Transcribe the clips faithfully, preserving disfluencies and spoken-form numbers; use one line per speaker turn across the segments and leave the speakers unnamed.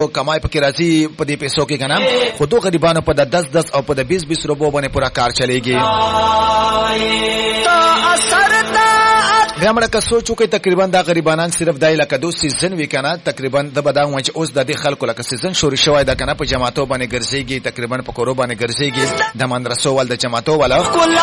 کمای پکې راځي په دې پیسو کې کنه خو دوه غریبانو په د دس دس او په د بیس بیس روپو باندې پورا کار چلےږي. بیا مړه که سوچو کې تقریبا دا غریبانان صرف دای لکه دو سیزن وی کنه تقریبا د بداو چې اوس د دې خلکو لکه سیزن شروع شوی دا کنه په جماعتو باندې ګرځيږي تقریبا په کورو باندې ګرځيږي د مدرسو ول د جماعتو والا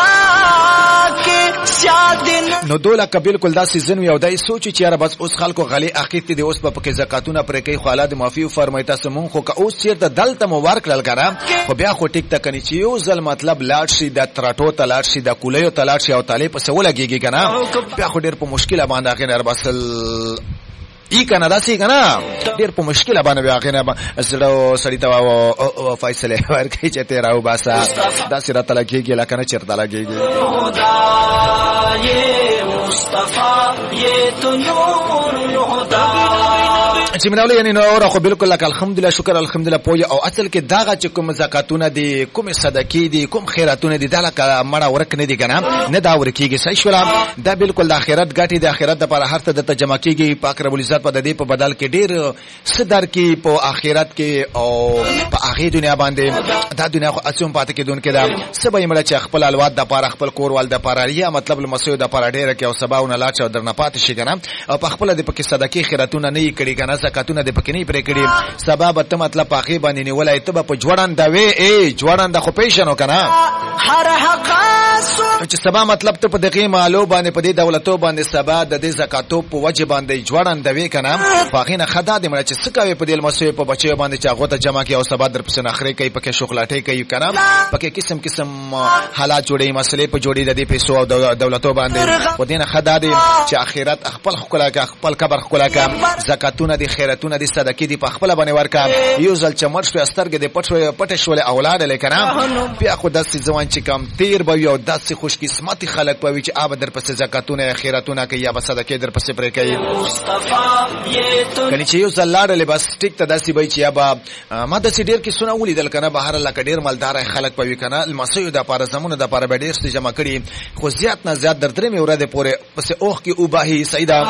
نو دوله که بالکل دا سیزن وی او دای سوچ چې یاره بس اوس خلکو غلی اخیت دي اوس په کې زکاتونه پرې کوي خالد معافي فرمایي تاسو مونږ خو که اوس چیرته دلته مو ورکړل کړه خو بیا خو ټیک تکني چې یو ځل مطلب لاړ شي د تراټو تلاړ شي د کولیو تلاړ شي او طالب په سولګيږي کنه بیا خو ډیر په مشکله باندې غیر بسل ای کنه داسې کنه ډیر په مشکله باندې بیا غیر زړه سړی ته او فیصله ورکړي چې ته راو باسا داسې راته لګيږي لکه نه چیرته لګيږي مصطفی یہ تو نور الهدى چې مناوله یعنی نو خو بالکل لك الحمدلله شکر الحمدلله پوهه او اصل کې داغه چې کوم زکاتونه دي کوم صدقې دي کوم خیراتونه دي دلته مړه ورک نه دي کنه نه دا ورکیږي صحیح شولا دا بالکل د اخرت غټي د اخرت لپاره هر څه د تجمع کیږي پاک رب العزت په دې په بدل کې ډیر صدر کې په اخرت کې او په اخی دنیا باندې دا دنیا خو اسوم پاتې کېدون کې دا سبا یې مړه چې خپل الواد د لپاره خپل کور ول د لپاره یا مطلب مسعود د لپاره ډیر کې او سباونه لا چا درنه پاتې شي کنه او په خپل د پکې صدقې خیراتونه نه کړي کنه زکاتونه د پکې نه پرې کړي سبب ته مطلب پاخي باندې نیولای ته په جوړان دا وی ای جوړان د خو پېښنو کنه هر حق چې سبا مطلب ته په دغه مالو باندې په دې دولتو باندې سبا د دې زکاتو په وجه باندې جوړان دا وی کنه پاخي نه خدا دې مړه چې سکاوي په دې مسوي په بچي باندې چې هغه ته جمع کې او سبا در پسې نخري کوي پکې شوکلاټي کوي کنه پکې قسم قسم حالات جوړي مسلې په جوړي د دې پیسو او دولتو باندې خو دې نه خدا دې چې اخرت خپل خپل خپل قبر خپل کا زکاتونه دي خیراتونه دي صدقې دي په خپل باندې ورکا یو ځل چې مرشو استرګې دې پټ پټ شول اولاد لیکنه بیا خو داسې ځوان چې کم تیر به یو داسې خوش قسمت خلک پوي چې آب در پسې زکاتونه خیراتونه کوي یا صدقې در پسې پرې کوي کني چې یو ځل لاړل بس ټیک ته داسې وای چې یا با ما د سیډیر کې سونه ولیدل کنه بهر الله کډیر مالدار خلک پوي کنه المسیو د پاره زمونه د پاره ډیر څه جمع کړي خو زیات نه زیات در درې مې ورته پوره پسې اوخ کې وباهي سیدا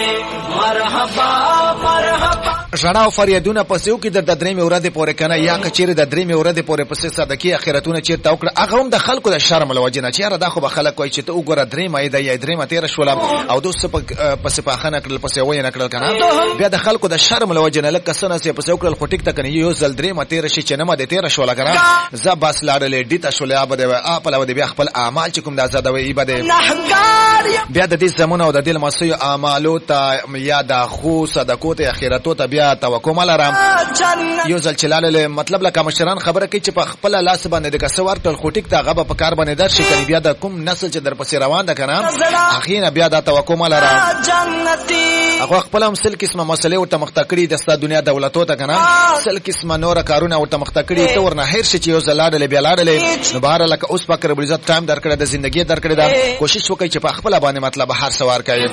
مرحبا مرحبا ژړاو فریادونه پسې وکړي د درې مې ورته پوره کنه یا کچېره د درې مې ورته پوره پسې صدقې اخرتونه چې تا وکړه هغه هم د خلکو د شرم لوجنه چې را دا خو به خلک وای چې ته وګوره درې مې د یا درې مې تیر شول او دوست پسې په خانه کړل پسې وای نه کړل کنه بیا د خلکو د شرم لوجنه لکه سنه سي پسې وکړل خټیک ته کنه یو زل درې مې تیر شي چې نه مې تیر شول کنه ز بس لاړلې ډیته شولې ابد اپل او د بیا خپل اعمال چې کوم د آزاد وي بده بیا د دې زمونه او د دې مسیو اعمالو ته یا د خو صدقو ته اخرتو ته بیا توکل ملرم یو ځل چلاله مطلب لکه مشران خبره کوي چې په خپل لاس باندې د کسوار تل خوټیک ته غبه په کار باندې در شي کوي بیا د کوم نسل چې در پسې روان ده کنه اخینا بیا د توکل ملرم هغه خپل هم سل قسمه مسلې او ته مختکړي د ستاسو دنیا دولتو ته کنه سل قسمه نور کارونه او ته مختکړي ته ورنه هر شي چې یو ځل لاړل بیا لاړل نو بهر لکه اوس پاک رب عزت ټایم درکړه د ژوندۍ درکړه دا کوشش وکړي چې په خپل باندې مطلب هر سوار کوي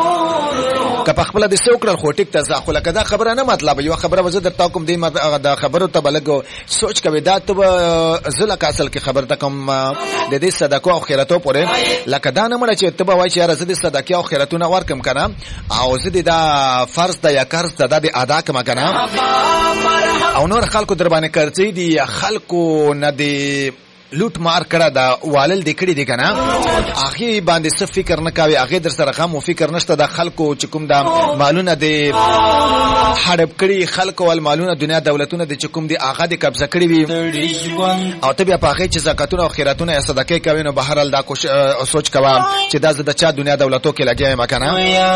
که په خپل د سوکړل خوټیک ته ځخه لکه دا خبره نه مطلب یو خبره وزه درته کوم دی دا خبره ته بلګو سوچ کوي دا ته زله اصل کې خبر ته کوم د دې صدقه او خیراتو پورې لکه دا نه مړه چې ته به وای چې راځي د صدقه او خیراتونه ورکم کنه او زه دا فرض د یا قرض د د ادا کما کنه او نور خلکو در باندې قرضې دي خلکو نه دي لوټ مار کړه دا والل د کړي دي کنه اخی باندې څه فکر نه کوي هغه در سره غو فکر نشته د خلکو چې کوم د مالونه دي حرب کړي خلکو ول مالونه دنیا دولتونه د چې کوم دي هغه د قبضه کړي وي او ته بیا په هغه چې زکاتونه او خیراتونه یا صدقې کوي نو بهر ال دا سوچ کوا چې دا د چا دنیا دولتو کې لګي مکنه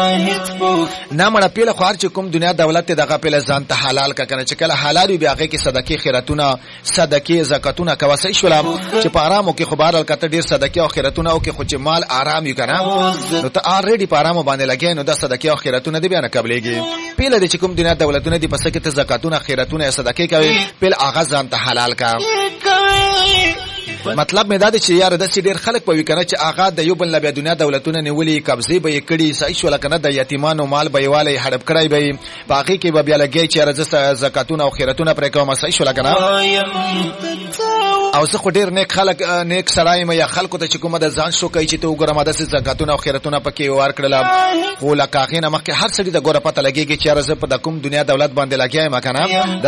نه مړه پیله خو چې کوم دنیا دولت دغه پیله ځان ته حلال کا کنه چې کله حلال وي هغه کې صدقې خیراتونه صدقې زکاتونه کوي صحیح شولم چې په آرامو کې خبر الکته ډیر صدقې او خیراتونه او کې خو چې مال آرام یو کنه نو ته already په آرامو باندې لګې نو د صدقې او خیراتونه دی بیان قبلېږي پیله د چې کوم دنیا دولتونه دی پس کې ته زکاتونه خیراتونه یا صدقې کوي پیل اغاز ځان ته حلال کا مطلب مې دا دی چې یار د سې ډیر خلک په وکنه چې اغا د یو بل لبیا دنیا دولتونه نیولې قبضه به کړي صحیح شول کنه د یتیمانو مال به واله هړب کړای به باقي کې به بیا لګي چې راځه زکاتونه او خیراتونه پرې کوم صحیح شول کنه او زه خو ډیر نیک خلک نیک سړی مې یا خلکو ته چې کومه د ځان شو کوي چې ته وګورم د زکاتونه او خیراتونه پکې ور کړل خو لکه خینه مخکې هر څه د ګوره پته لګيږي چې راځه په د کوم دنیا دولت باندې لګي ما کنه